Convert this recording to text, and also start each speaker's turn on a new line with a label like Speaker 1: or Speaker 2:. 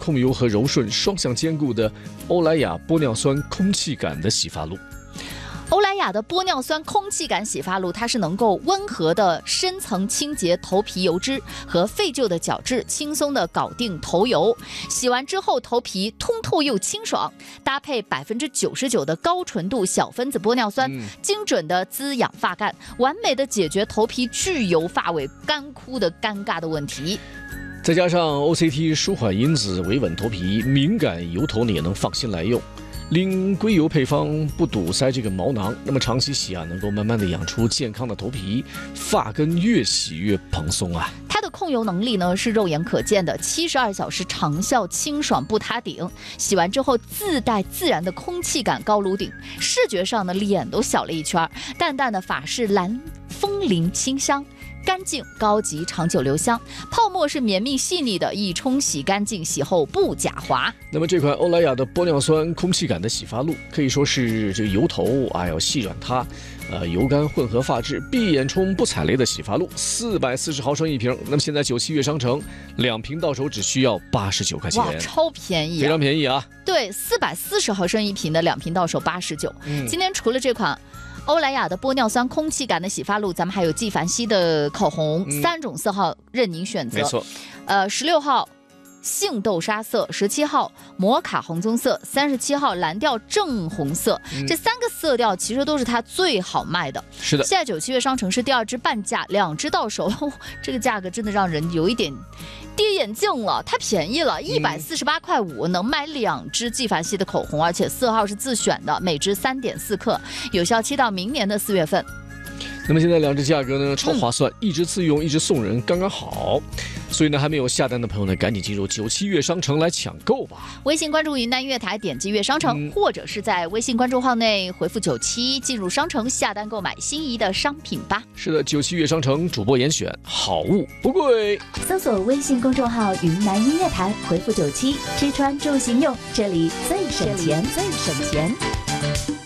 Speaker 1: 控油和柔顺双向兼顾的欧莱雅玻尿酸空气感的洗发露。
Speaker 2: 欧莱雅的玻尿酸空气感洗发露，它是能够温和的深层清洁头皮油脂和废旧的角质，轻松的搞定头油。洗完之后，头皮通透又清爽，搭配99%的高纯度小分子玻尿酸，精准的滋养发干，完美的解决头皮巨油发尾干枯的尴尬的问题。
Speaker 1: 再加上 OCT 舒缓因子，维稳头皮，敏感油头你也能放心来用。令硅油配方不堵塞这个毛囊，那么长期洗啊，能够慢慢的养出健康的头皮，发根越洗越蓬松啊。
Speaker 2: 它的控油能力呢是肉眼可见的，72小时长效清爽不塌顶，洗完之后自带自然的空气感高颅顶，视觉上呢脸都小了一圈，淡淡的法式蓝风铃清香。干净高级长久留香，泡沫是绵密细腻的，一冲洗干净，洗后不假滑。
Speaker 1: 那么这款欧莱雅的玻尿酸空气感的洗发露，可以说是这个油头要细软它，油干混合发质，闭眼冲不踩雷的洗发露，440毫升一瓶。那么现在97月商城2瓶到手只需要89块钱，
Speaker 2: 哇，超便宜，
Speaker 1: 非常便宜啊！
Speaker 2: 对，440毫升一瓶的2瓶到手89。今天除了这款欧莱雅的玻尿酸空气感的洗发露，咱们还有纪梵希的口红，3种色号任您选择。
Speaker 1: 没错
Speaker 2: ，16号杏豆沙色，17号摩卡红棕色，37号蓝调正红色。这3个色调其实都是它最好卖的。
Speaker 1: 是的，
Speaker 2: 现在97月商城是第2支半价，2支到手，这个价格真的让人有一点跌眼镜了，太便宜了，148块5能买2支纪梵希的口红，而且色号是自选的，每支3.4克，有效期到明年的4月份。
Speaker 1: 那么现在2支价格呢超划算，一支自用，一支送人，刚刚好。所以呢，还没有下单的朋友呢，赶紧进入97月商城来抢购吧。
Speaker 2: 微信关注云南乐台，点击乐商城，或者是在微信关注号内回复97进入商城下单购买心仪的商品吧。
Speaker 1: 是的，97月商城主播严选，好物不贵。
Speaker 3: 搜索微信公众号云南音乐台，回复97，吃穿住行用，这里最省钱，最省钱。